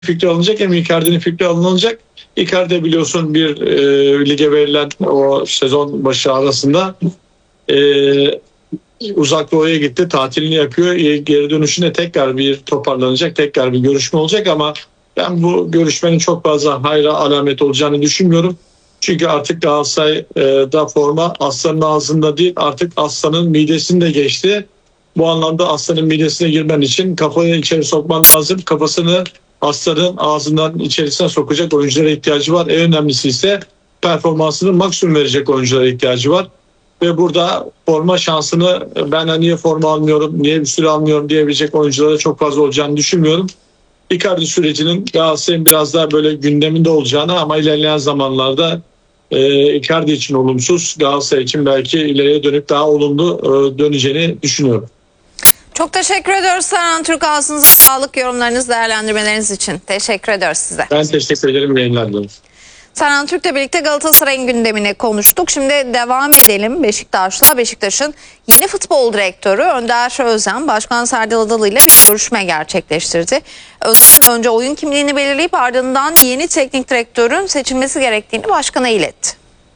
fikri alınacak hem Icardi'nin fikri alınacak. Icardi biliyorsun bir lige verilen o sezon başı arasında Uzak Doğu'ya gitti, tatilini yapıyor. Geri dönüşünde tekrar bir toparlanacak, tekrar bir görüşme olacak ama ben bu görüşmenin çok fazla hayra alamet olacağını düşünmüyorum. Çünkü artık Galatasaray'da forma aslanın ağzında değil, artık aslanın midesinde geçti. Bu anlamda aslanın midesine girmen için kafayı içeri sokman lazım. Kafasını aslanın ağzından içerisine sokacak oyunculara ihtiyacı var. En önemlisi ise performansını maksimum verecek oyunculara ihtiyacı var. Ve burada forma şansını ben niye forma almıyorum, niye bir süre almıyorum diyebilecek oyunculara çok fazla olacağını düşünmüyorum. Icardi sürecinin Galatasaray'ın biraz daha böyle gündeminde olacağını ama ilerleyen zamanlarda Icardi için olumsuz, Galatasaray için belki ileriye dönüp daha olumlu döneceğini düşünüyorum. Çok teşekkür ediyoruz Serhan Türk. Ağzınıza sağlık, yorumlarınız, değerlendirmeleriniz için. Teşekkür ediyoruz size. Ben teşekkür ederim, yayınlar. Serhan Türk'le birlikte Galatasaray'ın gündemini konuştuk. Şimdi devam edelim Beşiktaş'la. Beşiktaş'ın yeni futbol direktörü Önder Özen, Başkan Serdal Adalı ile bir görüşme gerçekleştirdi. Özen önce oyun kimliğini belirleyip ardından yeni teknik direktörün seçilmesi gerektiğini başkana iletti.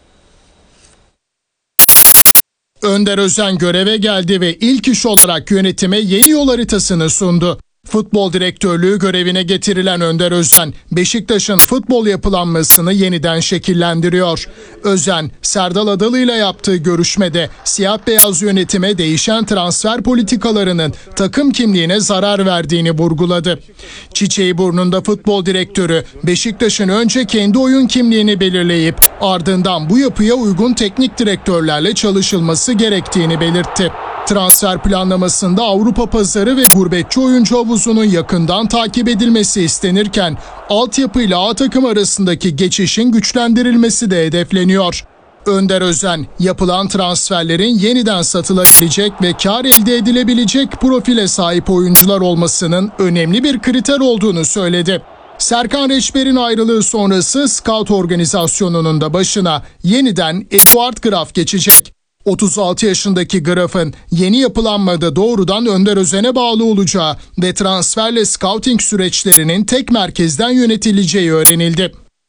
Önder Özen göreve geldi ve ilk iş olarak yönetime yeni yol haritasını sundu. Futbol direktörlüğü görevine getirilen Önder Özen, Beşiktaş'ın futbol yapılanmasını yeniden şekillendiriyor. Özen, Serdal Adalı ile yaptığı görüşmede siyah beyaz yönetime değişen transfer politikalarının takım kimliğine zarar verdiğini vurguladı. Çiçeğiburnunda futbol direktörü Beşiktaş'ın önce kendi oyun kimliğini belirleyip ardından bu yapıya uygun teknik direktörlerle çalışılması gerektiğini belirtti. Transfer planlamasında Avrupa pazarı ve gurbetçi oyuncu havuzunun yakından takip edilmesi istenirken altyapı ile A takım arasındaki geçişin güçlendirilmesi de hedefleniyor. Önder Özen, yapılan transferlerin yeniden satılabilecek ve kar elde edilebilecek profile sahip oyuncular olmasının önemli bir kriter olduğunu söyledi. Serkan Reçber'in ayrılığı sonrası scout organizasyonunun da başına yeniden Eduard Graf geçecek. 36 yaşındaki Graf'ın yeni yapılanmada doğrudan Önder Özen'e bağlı olacağı ve transferle scouting süreçlerinin tek merkezden yönetileceği öğrenildi.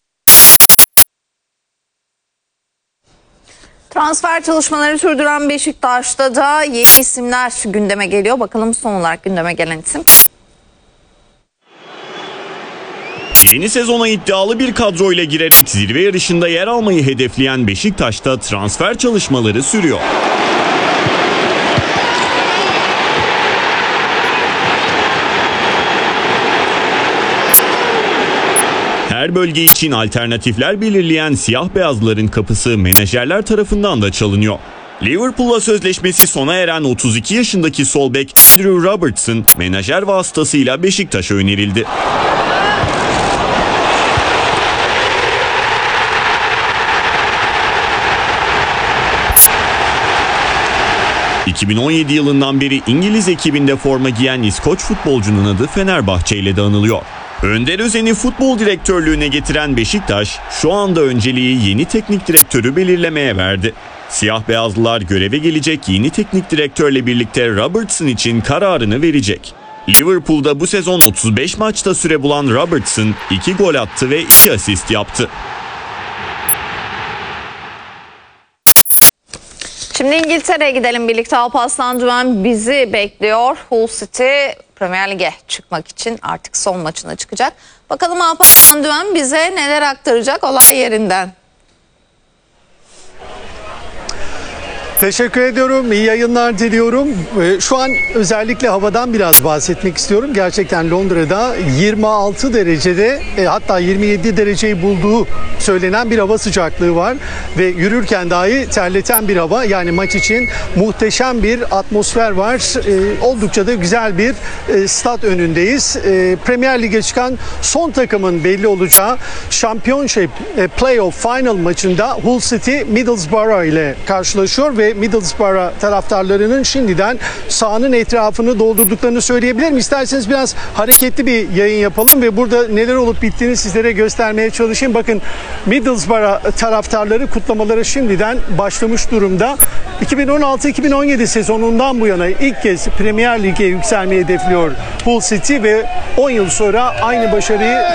Transfer çalışmaları sürdüren Beşiktaş'ta da yeni isimler gündeme geliyor. Bakalım son olarak gündeme gelen isim. Yeni sezona iddialı bir kadroyla girerek zirve yarışında yer almayı hedefleyen Beşiktaş'ta transfer çalışmaları sürüyor. Her bölge için alternatifler belirleyen siyah beyazların kapısı menajerler tarafından da çalınıyor. Liverpool'la sözleşmesi sona eren 32 yaşındaki sol bek Andrew Robertson menajer vasıtasıyla Beşiktaş'a önerildi. ...2017 yılından beri İngiliz ekibinde forma giyen İskoç futbolcunun adı Fenerbahçe ile de anılıyor. Önder Özen'i futbol direktörlüğüne getiren Beşiktaş, şu anda önceliği yeni teknik direktörü belirlemeye verdi. Siyah beyazlılar göreve gelecek yeni teknik direktörle birlikte Robertson için kararını verecek. Liverpool'da bu sezon 35 maçta süre bulan Robertson 2 gol attı ve 2 asist yaptı. Şimdi İngiltere'ye gidelim birlikte. Alparslan Düven bizi bekliyor. Hull City Premier Lig'e çıkmak için artık son maçına çıkacak. Bakalım Alparslan Düven bize neler aktaracak olay yerinden. Teşekkür ediyorum. İyi yayınlar diliyorum. Şu an özellikle havadan biraz bahsetmek istiyorum. Gerçekten Londra'da 26 derecede hatta 27 dereceyi bulduğu söylenen bir hava sıcaklığı var. Ve yürürken dahi terleten bir hava. Yani maç için muhteşem bir atmosfer var. Oldukça da güzel bir stat önündeyiz. Premier Lig'e çıkan son takımın belli olacağı Championship Playoff Final maçında Hull City Middlesbrough ile karşılaşıyor ve ve Middlesbrough taraftarlarının şimdiden sahanın etrafını doldurduklarını söyleyebilirim. İsterseniz biraz hareketli bir yayın yapalım ve burada neler olup bittiğini sizlere göstermeye çalışayım. Bakın, Middlesbrough taraftarları kutlamalara şimdiden başlamış durumda. 2016-2017 sezonundan bu yana ilk kez Premier Lig'e yükselmeyi hedefliyor Hull City ve 10 yıl sonra aynı başarıyı